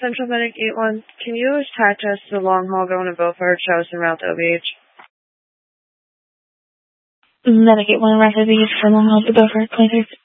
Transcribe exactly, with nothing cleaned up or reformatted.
Central Medic eight one, can you attach us to the long haul going to Beaufort, show us en route to O B H? Medic eight one, Rapid Beach for long haul to Beaufort, twenty-three